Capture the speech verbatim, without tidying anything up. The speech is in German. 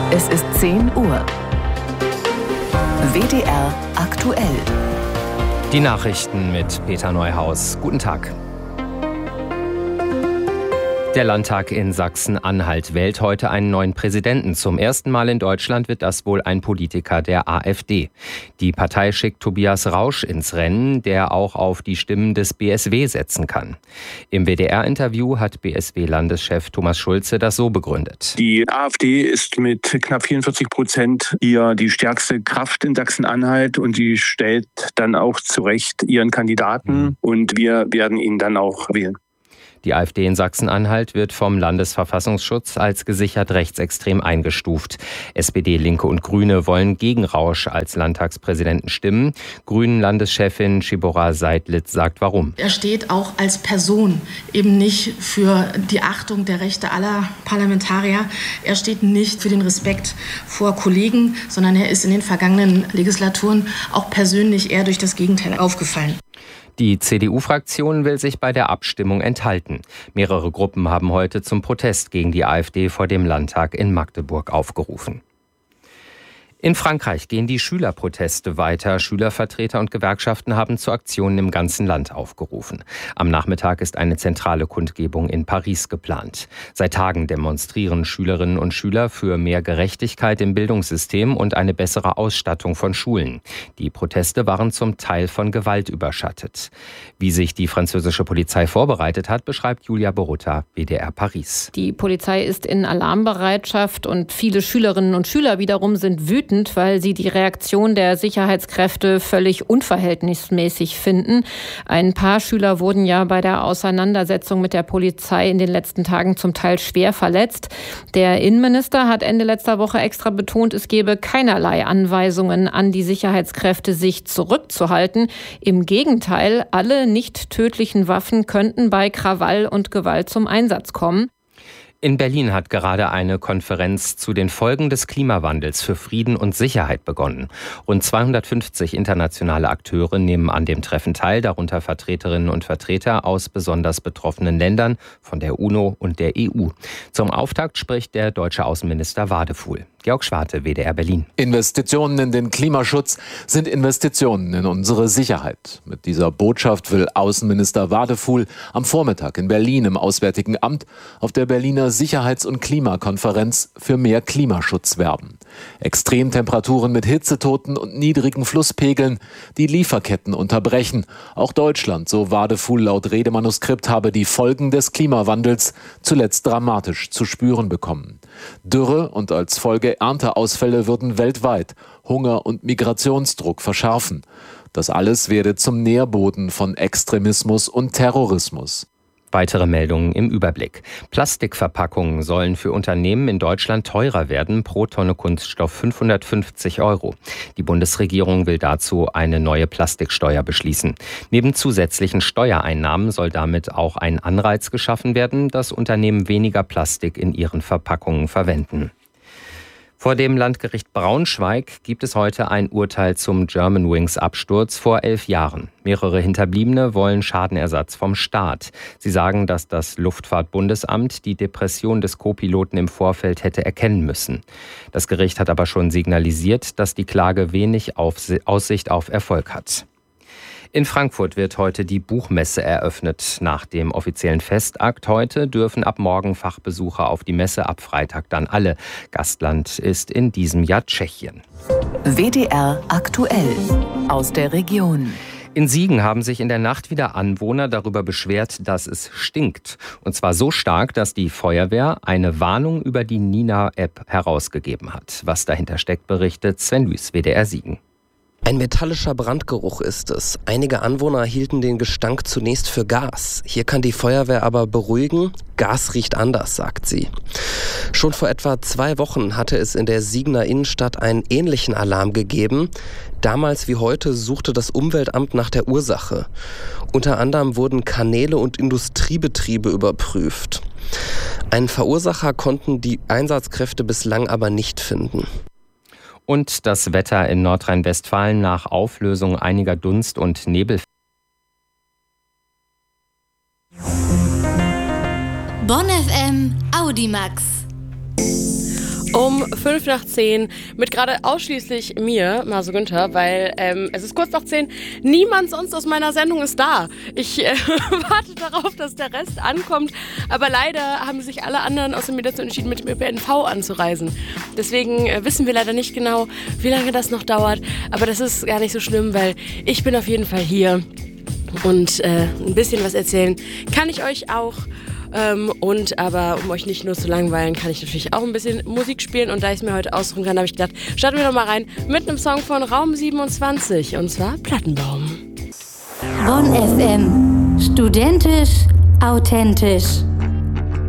Es ist zehn Uhr. W D R aktuell. Die Nachrichten mit Peter Neuhaus. Guten Tag. Der Landtag in Sachsen-Anhalt wählt heute einen neuen Präsidenten. Zum ersten Mal in Deutschland wird das wohl ein Politiker der AfD. Die Partei schickt Tobias Rausch ins Rennen, der auch auf die Stimmen des B S W setzen kann. Im W D R-Interview hat B S W-Landeschef Thomas Schulze das so begründet. Die AfD ist mit knapp vierundvierzig Prozent hier die stärkste Kraft in Sachsen-Anhalt und sie stellt dann auch zu Recht ihren Kandidaten und wir werden ihn dann auch wählen. Die AfD in Sachsen-Anhalt wird vom Landesverfassungsschutz als gesichert rechtsextrem eingestuft. S P D, Linke und Grüne wollen gegen Rausch als Landtagspräsidenten stimmen. Grünen-Landeschefin Shibora Seidlitz sagt warum. Er steht auch als Person eben nicht für die Achtung der Rechte aller Parlamentarier. Er steht nicht für den Respekt vor Kollegen, sondern er ist in den vergangenen Legislaturen auch persönlich eher durch das Gegenteil aufgefallen. Die C D U-Fraktion will sich bei der Abstimmung enthalten. Mehrere Gruppen haben heute zum Protest gegen die AfD vor dem Landtag in Magdeburg aufgerufen. In Frankreich gehen die Schülerproteste weiter. Schülervertreter und Gewerkschaften haben zu Aktionen im ganzen Land aufgerufen. Am Nachmittag ist eine zentrale Kundgebung in Paris geplant. Seit Tagen demonstrieren Schülerinnen und Schüler für mehr Gerechtigkeit im Bildungssystem und eine bessere Ausstattung von Schulen. Die Proteste waren zum Teil von Gewalt überschattet. Wie sich die französische Polizei vorbereitet hat, beschreibt Julia Borutta, W D R Paris. Die Polizei ist in Alarmbereitschaft und viele Schülerinnen und Schüler wiederum sind wütend, weil sie die Reaktion der Sicherheitskräfte völlig unverhältnismäßig finden. Ein paar Schüler wurden ja bei der Auseinandersetzung mit der Polizei in den letzten Tagen zum Teil schwer verletzt. Der Innenminister hat Ende letzter Woche extra betont, es gebe keinerlei Anweisungen an die Sicherheitskräfte, sich zurückzuhalten. Im Gegenteil, alle nicht tödlichen Waffen könnten bei Krawall und Gewalt zum Einsatz kommen. In Berlin hat gerade eine Konferenz zu den Folgen des Klimawandels für Frieden und Sicherheit begonnen. Rund zweihundertfünfzig internationale Akteure nehmen an dem Treffen teil, darunter Vertreterinnen und Vertreter aus besonders betroffenen Ländern, von der UNO und der E U. Zum Auftakt spricht der deutsche Außenminister Wadefuhl. Georg Schwarte, W D R Berlin. Investitionen in den Klimaschutz sind Investitionen in unsere Sicherheit. Mit dieser Botschaft will Außenminister Wadefuhl am Vormittag in Berlin im Auswärtigen Amt auf der Berliner Sicherheits- und Klimakonferenz für mehr Klimaschutz werben. Extremtemperaturen mit Hitzetoten und niedrigen Flusspegeln, die Lieferketten unterbrechen. Auch Deutschland, so Wadefuhl laut Redemanuskript, habe die Folgen des Klimawandels zuletzt dramatisch zu spüren bekommen. Dürre und als Folge Ernteausfälle würden weltweit Hunger und Migrationsdruck verschärfen. Das alles werde zum Nährboden von Extremismus und Terrorismus. Weitere Meldungen im Überblick. Plastikverpackungen sollen für Unternehmen in Deutschland teurer werden, pro Tonne Kunststoff fünfhundertfünfzig Euro. Die Bundesregierung will dazu eine neue Plastiksteuer beschließen. Neben zusätzlichen Steuereinnahmen soll damit auch ein Anreiz geschaffen werden, dass Unternehmen weniger Plastik in ihren Verpackungen verwenden. Vor dem Landgericht Braunschweig gibt es heute ein Urteil zum Germanwings-Absturz vor elf Jahren. Mehrere Hinterbliebene wollen Schadenersatz vom Staat. Sie sagen, dass das Luftfahrtbundesamt die Depression des Co-Piloten im Vorfeld hätte erkennen müssen. Das Gericht hat aber schon signalisiert, dass die Klage wenig Aussicht auf Erfolg hat. In Frankfurt wird heute die Buchmesse eröffnet. Nach dem offiziellen Festakt heute dürfen ab morgen Fachbesucher auf die Messe, ab Freitag dann alle. Gastland ist in diesem Jahr Tschechien. W D R aktuell aus der Region. In Siegen haben sich in der Nacht wieder Anwohner darüber beschwert, dass es stinkt. Und zwar so stark, dass die Feuerwehr eine Warnung über die Nina-App herausgegeben hat. Was dahinter steckt, berichtet Sven Lüß, W D R Siegen. Ein metallischer Brandgeruch ist es. Einige Anwohner hielten den Gestank zunächst für Gas. Hier kann die Feuerwehr aber beruhigen. Gas riecht anders, sagt sie. Schon vor etwa zwei Wochen hatte es in der Siegener Innenstadt einen ähnlichen Alarm gegeben. Damals wie heute suchte das Umweltamt nach der Ursache. Unter anderem wurden Kanäle und Industriebetriebe überprüft. Einen Verursacher konnten die Einsatzkräfte bislang aber nicht finden. Und das Wetter in Nordrhein-Westfalen nach Auflösung einiger Dunst- und Nebel. Bonn F M Audimax. Um fünf nach zehn mit gerade ausschließlich mir, Mase Günther, weil ähm, es ist kurz nach zehn, niemand sonst aus meiner Sendung ist da. Ich äh, warte darauf, dass der Rest ankommt, aber leider haben sich alle anderen aus dem Media dazu entschieden, mit dem Ö P N V anzureisen. Deswegen äh, wissen wir leider nicht genau, wie lange das noch dauert, aber das ist gar nicht so schlimm, weil ich bin auf jeden Fall hier und äh, ein bisschen was erzählen kann ich euch auch. Ähm, und aber, um euch nicht nur zu langweilen, kann ich natürlich auch ein bisschen Musik spielen. Und da ich es mir heute aussuchen kann, habe ich gedacht, starten wir doch mal rein mit einem Song von Raum siebenundzwanzig. Und zwar Plattenbaum. Bonn F M. Studentisch, authentisch.